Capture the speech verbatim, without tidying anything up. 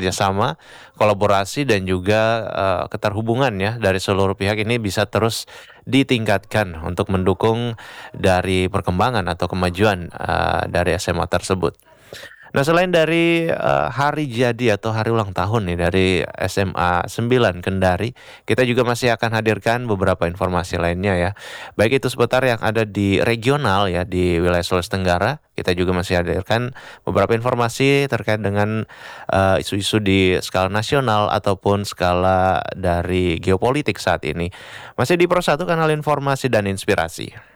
kerjasama, kolaborasi dan juga uh, keterhubungan ya dari seluruh pihak ini bisa terus ditingkatkan untuk mendukung dari perkembangan atau kemajuan uh, dari S M A tersebut. Nah, selain dari uh, hari jadi atau hari ulang tahun nih dari S M A sembilan Kendari, kita juga masih akan hadirkan beberapa informasi lainnya ya. Baik itu seputar yang ada di regional ya di wilayah Sulawesi Tenggara, kita juga masih hadirkan beberapa informasi terkait dengan uh, isu-isu di skala nasional ataupun skala dari geopolitik saat ini. Masih di Pro satu Kanal Informasi dan Inspirasi.